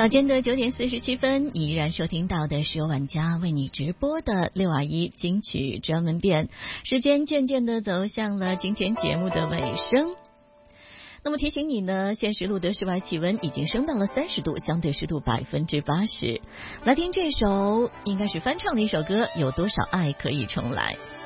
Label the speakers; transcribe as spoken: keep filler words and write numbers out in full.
Speaker 1: 早间的九点四十七分，依然收听到的是由晚家为你直播的六二一金曲专门店。时间渐渐的走向了今天节目的尾声。那么提醒你呢，现实录的室外气温已经升到了三十度，相对湿度百分之八十。来听这首应该是翻唱的一首歌，有多少爱可以重来。